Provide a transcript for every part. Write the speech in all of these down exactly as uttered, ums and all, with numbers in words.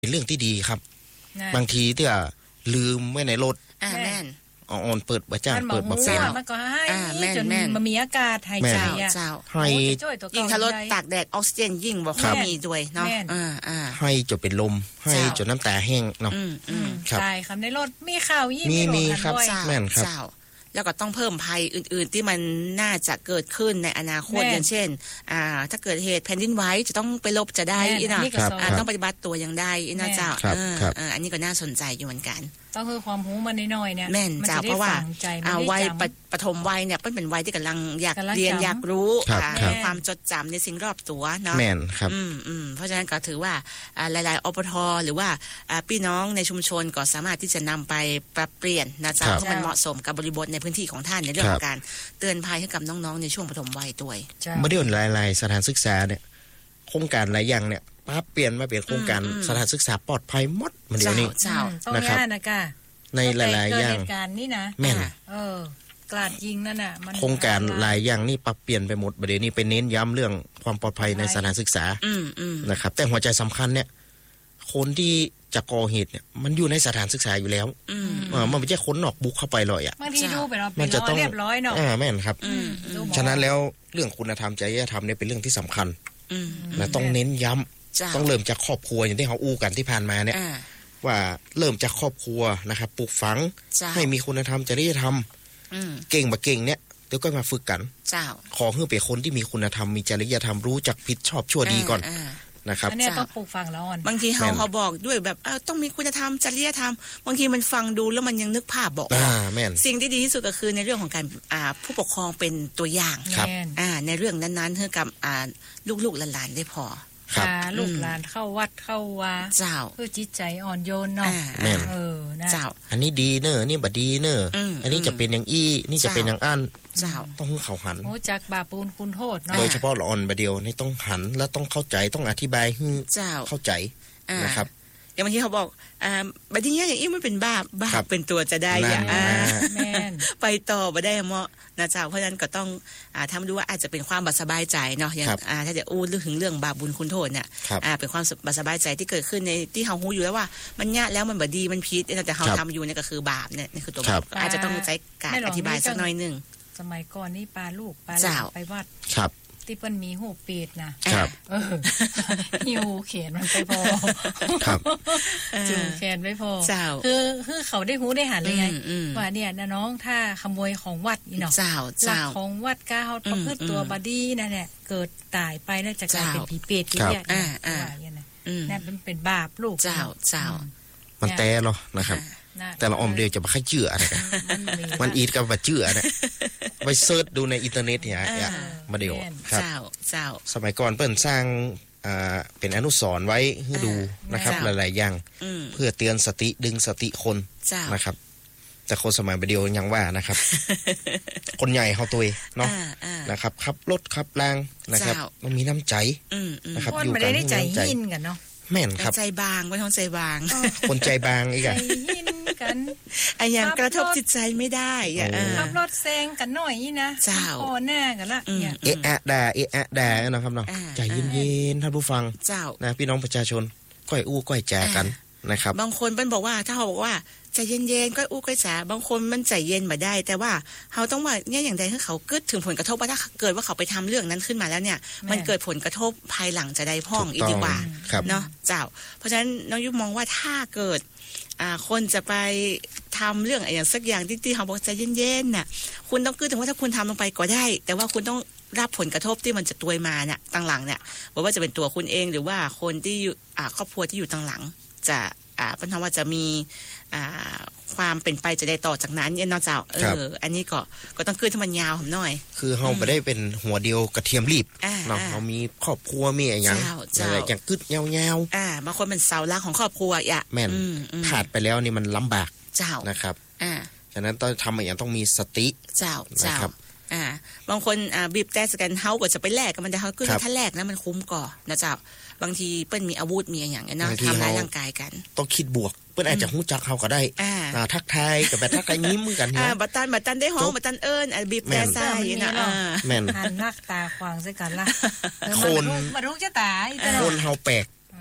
เป็นเรื่องที่ดีครับบางทีที่ลืมไว้ในรถอ่าแม่นอ่อนเปิดบ่จ้างเปิดบ่เป็นมันก็ให้จนมันมีอากาศหายใจอ่ะให้ยิ่งถ้ารถตากแดดออกซิเจนยิ่งบ่ค่อยมีด้วยเนาะอ่าๆให้จนเป็นลมให้จนน้ำตาแห้งเนาะอืมๆใช่ครับในรถมีข่าวยิ่งมีมีครับแม่นครับแล้วก็ต้องเพิ่มภัยอื่นๆที่มันน่าจะเกิดขึ้นในอนาคตอย่างเช่นอ่าถ้าเกิดเหตุแผ่นดินไหวจะต้องไปลบจะได้อีกนะต้องปฏิบัติตัวอย่างใดอีกนะเจ้าเอออันนี้ก็น่าสนใจอยู่เหมือนกันต้องคือความรู้มันน้อยๆเนี่ยแม่นจ้าเพราะว่าวัยปฐมวัยเนี่ยเป็นวัยที่กำลังอยากเรียนอยากรู้ความจดจำในสิ่งรอบตัวเนาะแม่นครับอืมๆเพราะฉะนั้นก็ถือว่าหลายๆอปทหรือว่าพี่น้องในชุมชนก็สามารถที่จะนำไปปรับเปลี่ยนนะจ๊ะให้มันเหมาะสมกับบริบทในพื้นที่ของท่านในเรื่องของการเตือนภัยให้กับน้องๆในช่วงปฐมวัยด้วยเมื่อเดือนหลายๆสถานศึกษาเนี่ยโครงการหลายอย่างเนี่ยปรับเปลี่ยนมาเป็นโครงการสถานศึกษาปลอดภัยหมดมันเดี๋ยวนี้นะครับในหลายๆอย่างการนี่นะแม่นเออกลาดยิงนั่นน่ะมันโครงการหลายอย่างนี่ปรับเปลี่ยนไปหมดประเดี๋ยวนี้ไปเน้นย้ำเรื่องความปลอดภัยในสถานศึกษานะครับแต่หัวใจสำคัญเนี่ยคนที่จะก่อเหตุเนี่ยมันอยู่ในสถานศึกษาอยู่แล้วเออมันไม่ใช่คนนอกบุกเข้าไปหรอกอ่ะบางทีดูไปเราเป็นร้อยเรียบร้อยเนาะอ่าแม่นครับฉะนั้นแล้วเรื่องคุณธรรมจริยธรรมเนี่ยเป็นเรื่องที่สำคัญนะต้องเน้นย้ำต้องเริ่มจากครอบครัวอย่างที่เขาอู้กันที่ผ่านมาเนี่ยว่าเริ่มจากครอบครัวนะครับปลูกฝังให้มีคุณธรรมจริยธรรมเก่งบ่เก่งเนี่ยเดี๋ยวก็มาฝึกกันขอให้เป็นคนที่มีคุณธรรมมีจริยธรรมรู้จักผิดชอบชั่วดีก่อนนะครับอันนี้ต้องปลูกฝังแล้วอ่อนบางทีเขาเขาบอกด้วยแบบต้องมีคุณธรรมจริยธรรมบางทีมันฟังดูแล้วมันยังนึกภาพบอกสิ่งที่ดีที่สุดก็คือในเรื่องของการผู้ปกครองเป็นตัวอย่างในเรื่องนั้นๆให้กับลูกๆหลานๆได้พอพาลูกหลานเข้าวัดเข้าวาเจ้าเพื่อจิตใจอ่อนโยนเนาะเออนะเจ้าอันนี้ดีเนอะนี่บ่ดีเนอะอันนี้จะเป็นอย่างอี้นี่จะเป็นอย่างอันเจ้าต้องเข้าหันโอ้จักบาปปูนคุณโทษเนาะโดยเฉพาะละอ่อนบ่เดียวนี่ต้องหันและต้องเข้าใจต้องอธิบายให้เข้าใจนะครับอย่างบางทีเขาบอกอ่าบัดนี้อย่างอี้มันเป็นบาปบาปเป็นตัวจะได้อย่างอ่าแม่นไปต่อบ่ได้เหมาะนะเจ้าเพราะฉะนั้นก็ต้องอ่าทำดูว่าอาจจะเป็นความบัดสบายใจเนาะอย่างอ่าถ้าจะอู้ถึงเรื่องบาปบุญคุณโทษเนี่ยอ่าเป็นความบัดสบายใจที่เกิดขึ้นในที่เฮาฮู้อยู่แล้วว่ามันยะแล้วมันบ่ดีมันผิดแต่เฮาทำอยู่เนี่ยก็คือบาปเนี่ยนี่คือตัวบาปอาจจะต้องใช้การอธิบายสักหน่อยนึงสมัยก่อนนี่ปลาลูกปลาไปวัดครับที่เปิ้นมีหูปีดนะครับเออหิวเขียนมันไปพอครับจูงแขนไม่พอคือคือเขาได้หูได้หันเลยไงว่าเนี่ยนะน้องถ้าขโมยของวัดอีเนาะหลักของวัดก้าวประพฤติตัวบดีนั่นแหละเกิดตายไปน่าจะกลายเป็นผีเปรตที่เนี่ยอ่าอย่างนั้นนั่นเป็นบาปลูกเจ้าเจ้ามันแต่เนาะนะครับแต่ละอมเดียวจะมาค่อยเชื่ออะไรกันมันอีทกับมาเชื่อนะไปเซิร์ชดูในอินเทอร์เน็ตเนี่ยมาเดียวครับเจ้าสมัยก่อนเปิ้นสร้างอ่าเป็นอนุสรณ์ไว้ให้ดูนะครับหลายๆอย่างเพื่อเตือนสติดึงสติคนนะครับแต่คนสมัยมาเดียวยังว่านะครับคนใหญ่เฮาตัวเนาะนะครับขับรถขับรางนะครับมันมีน้ำใจนะครับอยู่กันให้ใจยินกันเนาะแม่นครับใจบางไม่ต้องใจบางคนใจบางอีกอ่ะยินกันไอ้อย่างกระทบจิตใจไม่ได้อ่ะขับรถแซงกันหน่อยนะพอหน้ากันละเนี่ยเอะอะด่าเอะอะด่านะครับเนาะใจเย็นๆท่านผู้ฟังนะพี่น้องประชาชนก้อยอู้ก้อยแจกันนะครับบางคนเปิ้นบอกว่าถ้าเขาบอกว่าใจเย็นๆก้อยอู้ก้อยจ๋าบางคนมันใจเย็นบ่ได้แต่ว่าเขาต้องว่าเนี่ยอย่างใดให้เขาเกิดถึงผลกระทบว่าถ้าเกิดว่าเขาไปทำเรื่องนั้นขึ้นมาแล้วเนี่ยมันเกิดผลกระทบภายหลังจะได้พ้องอีกดีกว่าเนาะเจ้าเพราะฉะนั้นน้องยุมองว่าถ้าเกิดอ่าคนจะไปทำเรื่องอย่างสักอย่างที่ที่เขาบอกใจเย็นๆน่ะคุณต้องคิดถึงว่าถ้าคุณทำลงไปก็ได้แต่ว่าคุณต้องรับผลกระทบที่มันจะตัวยมาเนี่ยตั้งหลังเนี่ยบอกว่าจะเป็นตัวคุณเองหรือว่าคนที่อ่าครอบครัวที่อยู่ตั้งหลังจะอ่าเป็นคำว่าจะมีอ่าความเป็นไปจะได้ต่อจากนั้นเนี่ยนอกจากเอออันนี้ก็ก็ต้องขึ้นให้มันยาวหน่อยคือเฮาบ่ได้เป็นหัวเดียวกระเทียมรีบเนาะเฮามีครอบครัวมีอะไรอย่างอะไรอย่างกึดยาวๆอ่าบางคนเป็นเสาหลักของครอบครัวอ่ะแม่นขาดไปแล้วนี่มันลำบากนะครับอ่าฉะนั้นต้องทำอย่างต้องมีสติเจ้าเจ้าอ่าบางคนอ่าบีบแต่สกันเฮาก็จะไปแลกกันมันจะเฮาขึ้นถ้าแลกนะมันคุ้มก่อนะเจ้าบางทีเปิ้นมีอาวุธมีอย่างเงี้ยนะทำร้ายร่างกายกันต้องคิดบวกเปิ้นอาจจะฮู้จักเฮาก็ได้อ่าทักทายกับแบบทักทายยิ้มกันอ่าบัดตันบัดตันได้ฮ้องบัดตันเอิ้นอ่ะบีบแต่ใส่นะอ่าแม่นหันหน้าตาขวางใส่กันล่ะคนบ่รู้จะตายคนเฮาแปลกแ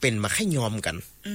เป็นมาแค่ยอมกัน